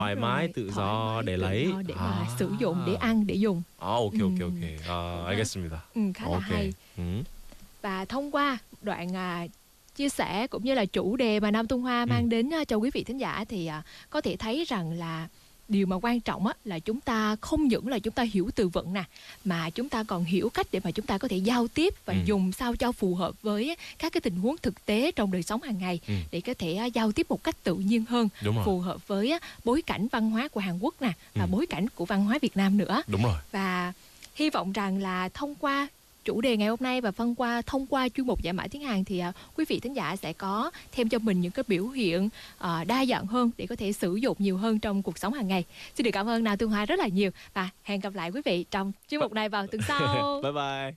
thoải mái, rồi, tự thoải do mái, để tự lấy. do để mà sử dụng, để ăn, để dùng. 오케이, 오케이, 오케이. 알겠습니다. Khá là 오케이. hay. Và thông qua đoạn chia sẻ cũng như là chủ đề mà Nam Tung Hoa mang đến cho quý vị thính giả thì có thể thấy rằng là điều mà quan trọng là chúng ta không những là chúng ta hiểu từ vựng nè, mà chúng ta còn hiểu cách để mà chúng ta có thể giao tiếp và dùng sao cho phù hợp với các cái tình huống thực tế trong đời sống hàng ngày, để có thể giao tiếp một cách tự nhiên hơn, phù hợp với bối cảnh văn hóa của Hàn Quốc nè, và bối cảnh của văn hóa Việt Nam nữa. Đúng rồi. Và hy vọng rằng là thông qua chủ đề ngày hôm nay và thông qua chuyên mục Giải mã tiếng Hàn thì quý vị thính giả sẽ có thêm cho mình những cái biểu hiện đa dạng hơn để có thể sử dụng nhiều hơn trong cuộc sống hàng ngày. Xin được cảm ơn Nam Tung Hoa rất là nhiều và hẹn gặp lại quý vị trong chuyên mục này vào tuần sau. Bye bye.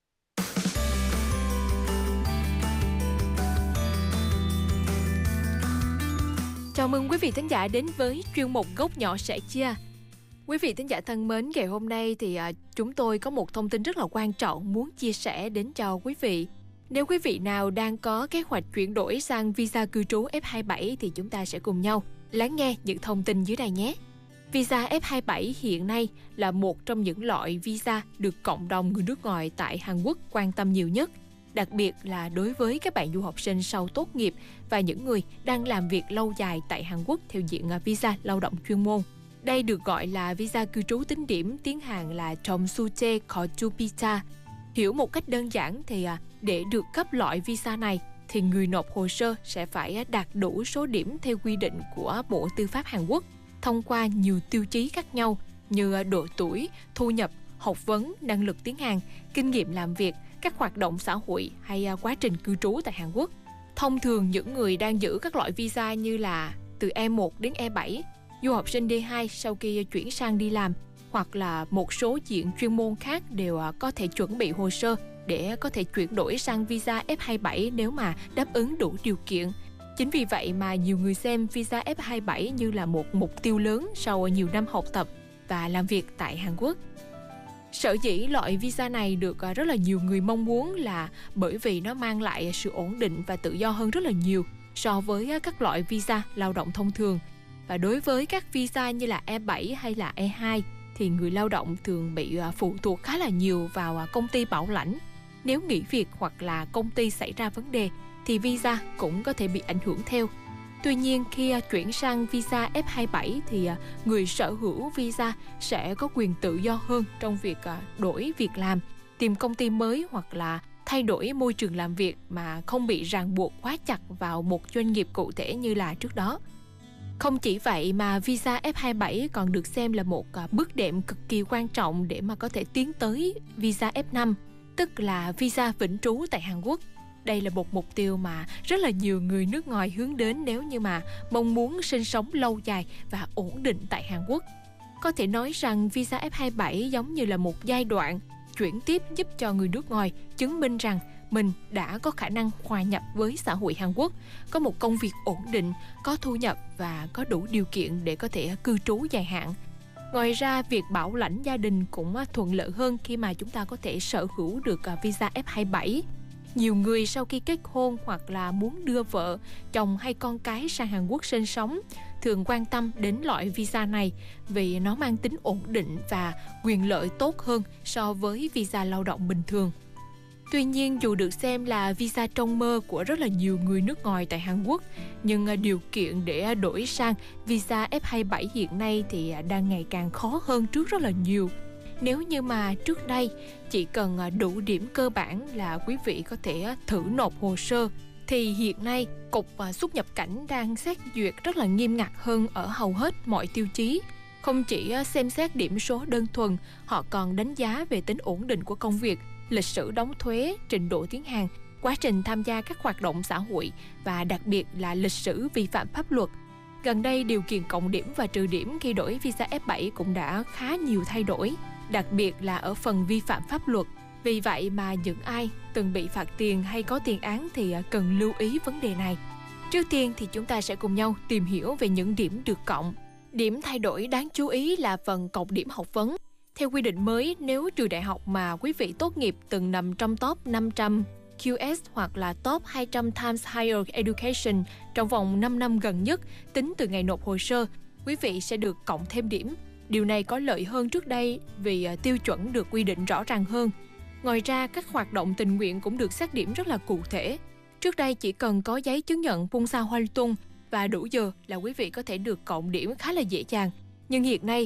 Chào mừng quý vị thính giả đến với chuyên mục Góc Nhỏ Sẻ Chia. Quý vị thính giả thân mến, ngày hôm nay thì chúng tôi có một thông tin rất là quan trọng muốn chia sẻ đến cho quý vị. Nếu quý vị nào đang có kế hoạch chuyển đổi sang visa cư trú F27 thì chúng ta sẽ cùng nhau lắng nghe những thông tin dưới đây nhé. Visa F27 hiện nay là một trong những loại visa được cộng đồng người nước ngoài tại Hàn Quốc quan tâm nhiều nhất, đặc biệt là đối với các bạn du học sinh sau tốt nghiệp và những người đang làm việc lâu dài tại Hàn Quốc theo diện visa lao động chuyên môn. Đây được gọi là visa cư trú tính điểm, tiếng Hàn là Chomsuche Kochupita. Hiểu một cách đơn giản thì để được cấp loại visa này thì người nộp hồ sơ sẽ phải đạt đủ số điểm theo quy định của Bộ Tư pháp Hàn Quốc thông qua nhiều tiêu chí khác nhau như độ tuổi, thu nhập, học vấn, năng lực tiếng Hàn, kinh nghiệm làm việc, các hoạt động xã hội hay quá trình cư trú tại Hàn Quốc. Thông thường những người đang giữ các loại visa như là từ E1 đến E7, du học sinh D2 sau khi chuyển sang đi làm, hoặc là một số diện chuyên môn khác đều có thể chuẩn bị hồ sơ để có thể chuyển đổi sang visa F27 nếu mà đáp ứng đủ điều kiện. Chính vì vậy mà nhiều người xem visa F27 như là một mục tiêu lớn sau nhiều năm học tập và làm việc tại Hàn Quốc. Sở dĩ loại visa này được rất là nhiều người mong muốn là bởi vì nó mang lại sự ổn định và tự do hơn rất là nhiều so với các loại visa lao động thông thường. Và đối với các visa như là E7 hay là E2 thì người lao động thường bị phụ thuộc khá là nhiều vào công ty bảo lãnh. Nếu nghỉ việc hoặc là công ty xảy ra vấn đề thì visa cũng có thể bị ảnh hưởng theo. Tuy nhiên khi chuyển sang visa F27 thì người sở hữu visa sẽ có quyền tự do hơn trong việc đổi việc làm, tìm công ty mới hoặc là thay đổi môi trường làm việc mà không bị ràng buộc quá chặt vào một doanh nghiệp cụ thể như là trước đó. Không chỉ vậy mà visa F27 còn được xem là một bước đệm cực kỳ quan trọng để mà có thể tiến tới visa F5, tức là visa vĩnh trú tại Hàn Quốc. Đây là một mục tiêu mà rất là nhiều người nước ngoài hướng đến nếu như mà mong muốn sinh sống lâu dài và ổn định tại Hàn Quốc. Có thể nói rằng visa F27 giống như là một giai đoạn chuyển tiếp giúp cho người nước ngoài chứng minh rằng mình đã có khả năng hòa nhập với xã hội Hàn Quốc, có một công việc ổn định, có thu nhập và có đủ điều kiện để có thể cư trú dài hạn. Ngoài ra, việc bảo lãnh gia đình cũng thuận lợi hơn khi mà chúng ta có thể sở hữu được visa F27. Nhiều người sau khi kết hôn hoặc là muốn đưa vợ, chồng hay con cái sang Hàn Quốc sinh sống thường quan tâm đến loại visa này vì nó mang tính ổn định và quyền lợi tốt hơn so với visa lao động bình thường. Tuy nhiên, dù được xem là visa trong mơ của rất là nhiều người nước ngoài tại Hàn Quốc, nhưng điều kiện để đổi sang visa F27 hiện nay thì đang ngày càng khó hơn trước rất là nhiều. Nếu như mà trước đây chỉ cần đủ điểm cơ bản là quý vị có thể thử nộp hồ sơ, thì hiện nay Cục Xuất nhập cảnh đang xét duyệt rất là nghiêm ngặt hơn ở hầu hết mọi tiêu chí. Không chỉ xem xét điểm số đơn thuần, họ còn đánh giá về tính ổn định của công việc, lịch sử đóng thuế, trình độ tiếng Hàn, quá trình tham gia các hoạt động xã hội và đặc biệt là lịch sử vi phạm pháp luật. Gần đây, điều kiện cộng điểm và trừ điểm khi đổi visa F7 cũng đã khá nhiều thay đổi, đặc biệt là ở phần vi phạm pháp luật. Vì vậy mà những ai từng bị phạt tiền hay có tiền án thì cần lưu ý vấn đề này. Trước tiên thì chúng ta sẽ cùng nhau tìm hiểu về những điểm được cộng. Điểm thay đổi đáng chú ý là phần cộng điểm học vấn. Theo quy định mới, nếu trường đại học mà quý vị tốt nghiệp từng nằm trong top 500 QS hoặc là top 200 Times Higher Education trong vòng 5 năm gần nhất tính từ ngày nộp hồ sơ, quý vị sẽ được cộng thêm điểm. Điều này có lợi hơn trước đây vì tiêu chuẩn được quy định rõ ràng hơn. Ngoài ra, các hoạt động tình nguyện cũng được xét điểm rất là cụ thể. Trước đây chỉ cần có giấy chứng nhận Pungsa Haltung và đủ giờ là quý vị có thể được cộng điểm khá là dễ dàng. Nhưng hiện nay,